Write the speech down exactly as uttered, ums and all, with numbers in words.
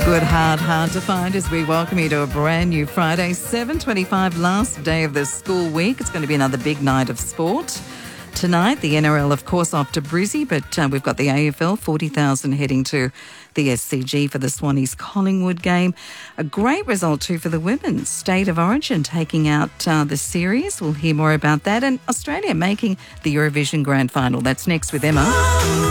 Good heart, hard to find as we welcome you to a brand new Friday, seven twenty-five, last day of the school week. It's going to be another big night of sport. Tonight, the N R L, of course, off to Brizzy, but uh, we've got the A F L, forty thousand heading to the S C G for the Swannies Collingwood game. A great result too for the women's State of Origin taking out uh, the series. We'll hear more about that. And Australia making the Eurovision Grand Final. That's next with Emma.